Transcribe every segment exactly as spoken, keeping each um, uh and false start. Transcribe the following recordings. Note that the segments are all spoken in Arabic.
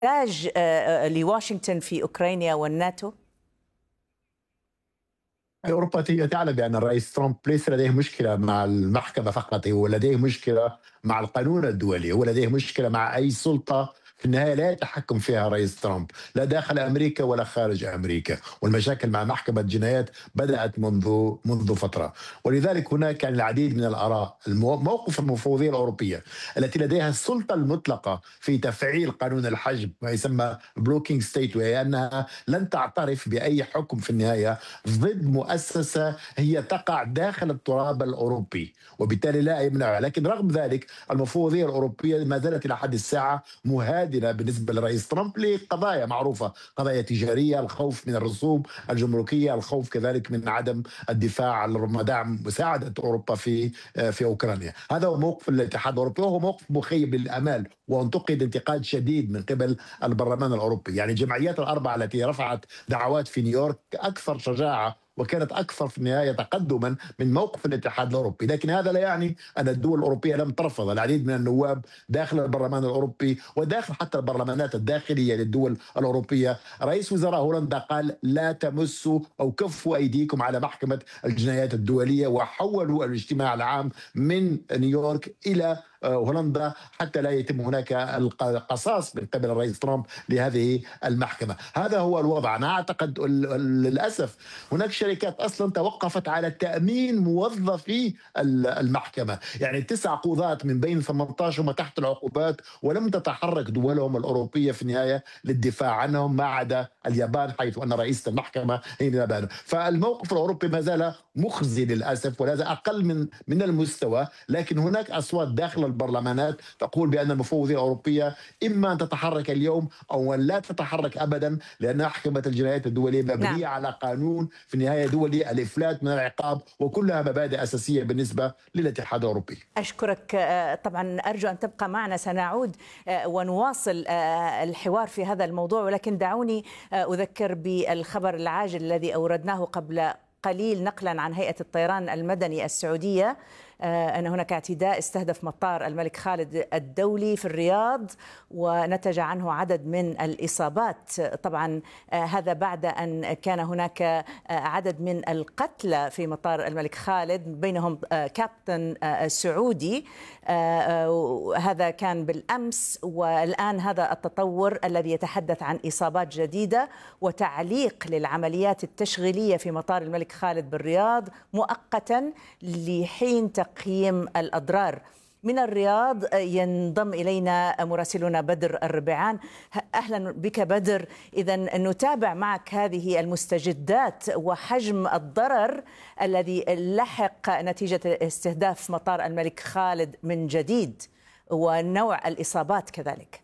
إحتاج لواشنطن في أوكرانيا والناتو؟ أوروبا تعلم بأن الرئيس ترامب ليس لديه مشكلة مع المحكمة فقط، هو لديه مشكلة مع القانون الدولي، هو لديه مشكلة مع أي سلطة في النهاية لا يتحكم فيها رئيس ترامب، لا داخل أمريكا ولا خارج أمريكا. والمشاكل مع محكمة جنايات بدأت منذ منذ فترة، ولذلك هناك العديد من الآراء. موقف المفوضية الأوروبية التي لديها السلطة المطلقة في تفعيل قانون الحجب، ما يسمى بلوكينج ستيت، وهي أنها لن تعترف بأي حكم في النهاية ضد مؤسسة هي تقع داخل التراب الأوروبي، وبالتالي لا يمنعها. لكن رغم ذلك المفوضية الأوروبية ما زالت إلى حد الساعة مهادنة بالنسبة لرئيس ترامب لقضايا معروفة، قضايا تجارية، الخوف من الرسوم الجمركية، الخوف كذلك من عدم الدفاع عن دعم مساعدة أوروبا في في أوكرانيا. هذا هو موقف الاتحاد الأوروبي، وهو موقف مخيب للآمال وانتقد انتقاد شديد من قبل البرلمان الأوروبي. يعني الجمعيات الأربعة التي رفعت دعوات في نيويورك أكثر شجاعة وكانت أكثر في النهاية تقدما من موقف الاتحاد الأوروبي، لكن هذا لا يعني أن الدول الأوروبية لم ترفض. العديد من النواب داخل البرلمان الأوروبي وداخل حتى البرلمانات الداخلية للدول الأوروبية، رئيس وزراء هولندا قال لا تمسوا أو كفوا أيديكم على محكمة الجنايات الدولية، وحولوا الاجتماع العام من نيويورك إلى هولندا حتى لا يتم هناك القصاص من قبل الرئيس ترامب لهذه المحكمة. هذا هو الوضع. أنا أعتقد للأسف هناك شركات أصلا توقفت على تأمين موظفي المحكمة، يعني تسع قضاة من بين ثمانية عشر هم تحت العقوبات، ولم تتحرك دولهم الأوروبية في النهاية للدفاع عنهم ما عدا اليابان، حيث أن رئيسة المحكمة هي اليابان. فالموقف الأوروبي ما زال مخزي للأسف، ولا زال أقل من من المستوى. لكن هناك أصوات داخل البرلمانات تقول بأن المفوضية الأوروبية إما أن تتحرك اليوم أو أن لا تتحرك أبدا، لأن محكمة الجنايات الدولية مبنية نعم. على قانون في النهاية دولي، الإفلات من العقاب، وكلها مبادئ أساسية بالنسبة للاتحاد الأوروبي. أشكرك. طبعا أرجو أن تبقى معنا، سنعود ونواصل الحوار في هذا الموضوع، ولكن دعوني أذكر بالخبر العاجل الذي أوردناه قبل قليل نقلا عن هيئة الطيران المدني السعودية، أن هناك اعتداء استهدف مطار الملك خالد الدولي في الرياض ونتج عنه عدد من الإصابات. طبعا هذا بعد أن كان هناك عدد من القتلى في مطار الملك خالد، بينهم كابتن سعودي. هذا كان بالأمس، والآن هذا التطور الذي يتحدث عن إصابات جديدة وتعليق للعمليات التشغيلية في مطار الملك خالد بالرياض مؤقتا لحين تقييم الأضرار. من الرياض ينضم إلينا مراسلنا بدر الربيعان. أهلا بك بدر. إذا نتابع معك هذه المستجدات وحجم الضرر الذي لحق نتيجة استهداف مطار الملك خالد من جديد ونوع الإصابات كذلك.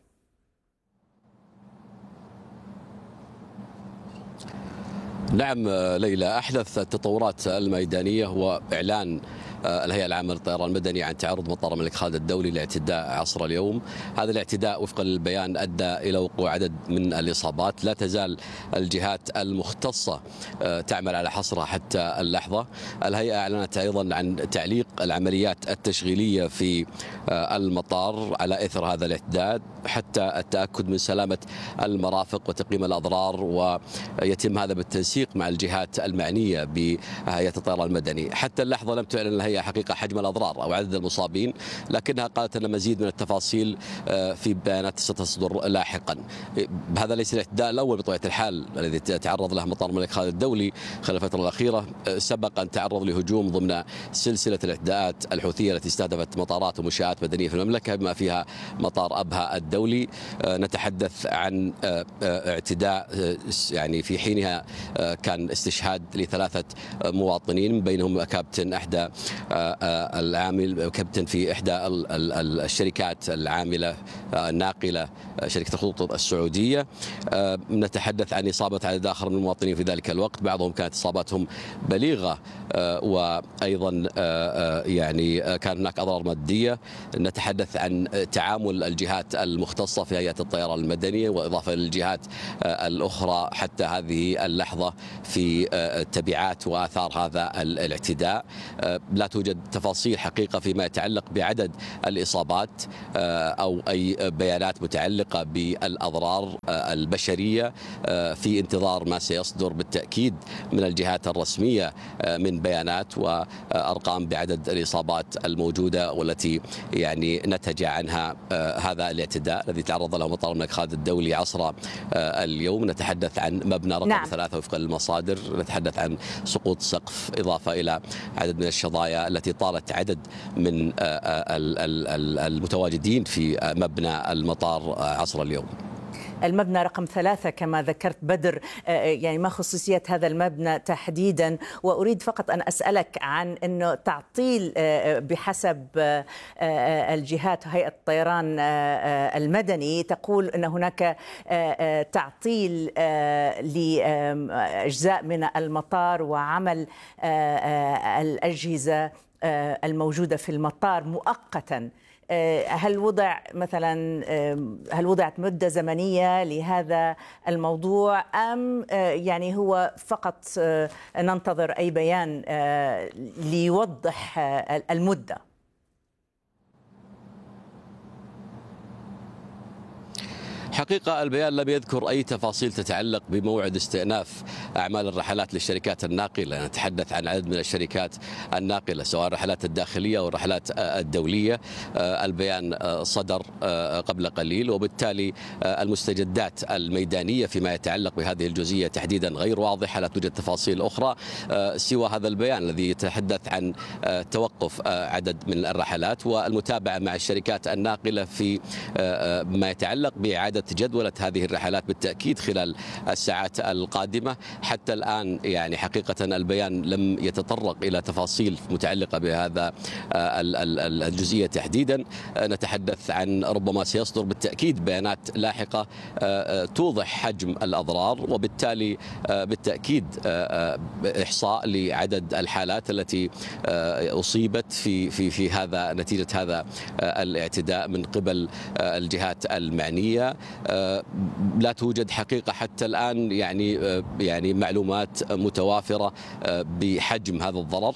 نعم ليلى، أحدث التطورات الميدانية هو إعلان الهيئة العامة للطيران المدني عن تعرض مطار الملك خالد الدولي لاعتداء عصر اليوم. هذا الاعتداء وفقا للبيان أدى إلى وقوع عدد من الإصابات. لا تزال الجهات المختصة تعمل على حصرها حتى اللحظة. الهيئة أعلنت أيضا عن تعليق العمليات التشغيلية في المطار على إثر هذا الاعتداء حتى التأكد من سلامة المرافق وتقييم الأضرار، ويتم هذا بالتنسيق مع الجهات المعنية بهيئة الطيران المدني. حتى اللحظة لم تعلن الهيئة حقيقة حجم الأضرار أو عدد المصابين، لكنها قالت أن مزيد من التفاصيل في بيانات ستصدر لاحقا. هذا ليس الاعتداء الأول بطبيعة الحال الذي تعرض له مطار الملك خالد الدولي خلال الفترة الأخيرة. سبق أن تعرض لهجوم ضمن سلسلة الاعتداءات الحوثية التي استهدفت مطارات ومنشآت مدنية في المملكة بما فيها مطار أبها الدولي. نتحدث عن اعتداء يعني في حينها كان استشهاد لثلاثة مواطنين، بينهم كابتن احدى العامل كابتن في احدى الشركات العامله الناقله شركه الخطوط السعوديه. نتحدث عن اصابه عدد اخر من المواطنين في ذلك الوقت، بعضهم كانت اصاباتهم بليغه وايضا يعني كان هناك اضرار ماديه. نتحدث عن تعامل الجهات المختصه في هيئه الطيران المدني واضافه للجهات الاخرى حتى هذه اللحظه في تبعات واثار هذا الاعتداء. لا لا توجد تفاصيل حقيقة فيما يتعلق بعدد الإصابات أو أي بيانات متعلقة بالأضرار البشرية، في انتظار ما سيصدر بالتأكيد من الجهات الرسمية من بيانات وأرقام بعدد الإصابات الموجودة والتي يعني نتج عنها هذا الاعتداء الذي تعرض له مطار الملك خالد الدولي عصر اليوم. نتحدث عن مبنى رقم نعم. ثلاثة وفقا للمصادر، نتحدث عن سقوط سقف إضافة إلى عدد من الشظايا التي طالت عدد من المتواجدين في مبنى المطار عصر اليوم. المبنى رقم ثلاثة كما ذكرت بدر، يعني ما خصوصية هذا المبنى تحديدا؟ وأريد فقط أن أسألك عن أنه تعطيل بحسب الجهات، هيئة الطيران المدني تقول أن هناك تعطيل لأجزاء من المطار وعمل الأجهزة الموجودة في المطار مؤقتا. هل وضع مثلا هل وضعت مدة زمنية لهذا الموضوع أم يعني هو فقط ننتظر أي بيان ليوضح المدة؟ حقيقة البيان لم يذكر أي تفاصيل تتعلق بموعد استئناف أعمال الرحلات للشركات الناقلة. نتحدث عن عدد من الشركات الناقلة سواء الرحلات الداخلية أو الرحلات الدولية. البيان صدر قبل قليل، وبالتالي المستجدات الميدانية فيما يتعلق بهذه الجزئية تحديدا غير واضحة، لا توجد تفاصيل أخرى سوى هذا البيان الذي يتحدث عن توقف عدد من الرحلات والمتابعة مع الشركات الناقلة في ما يتعلق بإعادة جدولة هذه الرحلات بالتأكيد خلال الساعات القادمة. حتى الآن يعني حقيقة البيان لم يتطرق إلى تفاصيل متعلقة بهذا الجزئية تحديدا. نتحدث عن ربما سيصدر بالتأكيد بيانات لاحقة توضح حجم الأضرار، وبالتالي بالتأكيد إحصاء لعدد الحالات التي أصيبت في في في هذا نتيجة هذا الاعتداء من قبل الجهات المعنية. لا توجد حقيقة حتى الآن يعني يعني معلومات متوافرة بحجم هذا الضرر.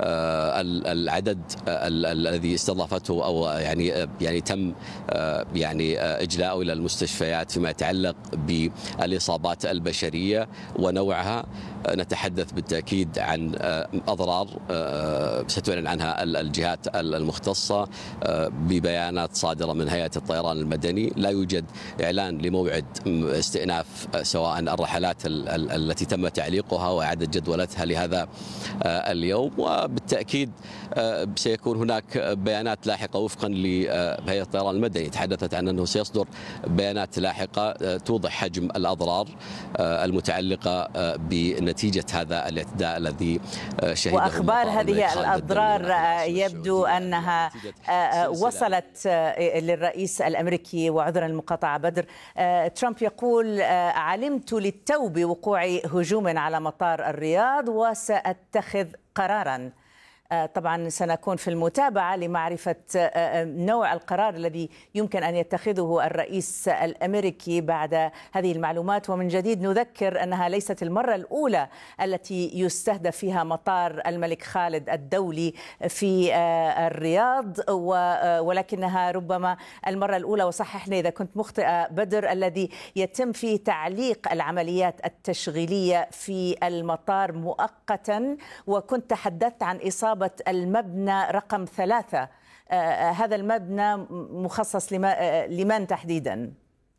العدد الذي استضافته أو يعني يعني تم يعني إجلاءه إلى المستشفيات فيما يتعلق بالإصابات البشرية ونوعها، نتحدث بالتأكيد عن أضرار ستعلن عنها الجهات المختصة ببيانات صادرة من هيئة الطيران المدني. لا يوجد إعلان لموعد استئناف سواء الرحلات التي تم تعليقها وإعادة جدولتها لهذا اليوم، وبالتأكيد سيكون هناك بيانات لاحقة وفقا لهيئة الطيران المدني. تحدثت عن أنه سيصدر بيانات لاحقة توضح حجم الأضرار المتعلقة بنتيجة هذا الاعتداء الذي شهده. وأخبار هذه الأضرار يبدو أنها وصلت للرئيس الأمريكي. وعذرا المقاطعة بدر، ترامب يقول علمت للتو بوقوع هجوم على مطار الرياض وسأتخذ قراراً. طبعا سنكون في المتابعة لمعرفة نوع القرار الذي يمكن أن يتخذه الرئيس الأمريكي بعد هذه المعلومات. ومن جديد نذكر أنها ليست المرة الأولى التي يستهدف فيها مطار الملك خالد الدولي في الرياض، ولكنها ربما المرة الأولى، وصححني إذا كنت مخطئة بدر، الذي يتم فيه تعليق العمليات التشغيلية في المطار مؤقتا. وكنت تحدثت عن إصابة المبنى رقم ثلاثة. آه هذا المبنى مخصص لمن تحديدا؟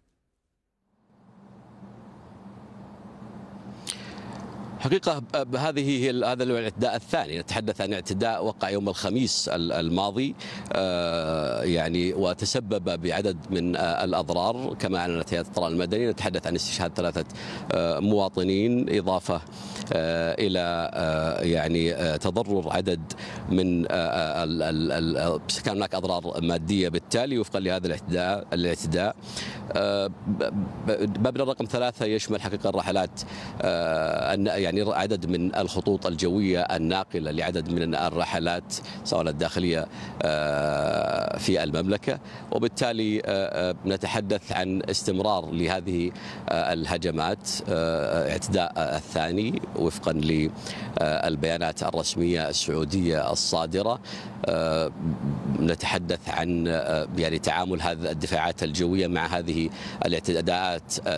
حقيقة هذه هي هذا الاعتداء الثاني. نتحدث عن اعتداء وقع يوم الخميس الماضي يعني وتسبب بعدد من الأضرار كما أعلنت هيئة الطيران المدني. نتحدث عن استشهاد ثلاثة مواطنين إضافة إلى يعني تضرر عدد من كان هناك أضرار مادية بالتالي وفقا لهذا الاعتداء الاعتداء مبنى رقم ثلاثة يشمل حقيقة الرحلات يعني يعني عدد من الخطوط الجوية الناقلة لعدد من الرحلات سواء الداخلية في المملكة، وبالتالي نتحدث عن استمرار لهذه الهجمات. اعتداء الثاني وفقا للبيانات الرسمية السعودية الصادرة، نتحدث عن يعني تعامل هذه الدفاعات الجوية مع هذه الاعتداءات